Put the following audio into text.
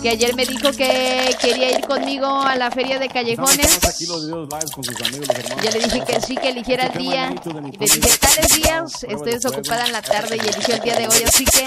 que ayer me dijo que quería ir conmigo a la feria de callejones. Yo le dije que sí, que eligiera el día. Y le dije, tales días, estoy desocupada en la tarde y eligió el día de hoy, así que